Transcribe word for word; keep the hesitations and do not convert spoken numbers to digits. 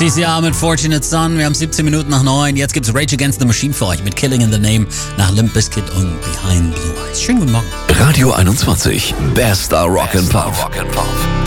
C C R mit Fortunate Son. Wir haben siebzehn Minuten nach neun. Jetzt gibt's Rage Against the Machine für euch mit Killing in the Name nach Limp Bizkit und Behind Blue Eyes. Schönen guten Morgen. Radio einundzwanzig, bester Rock and Pop.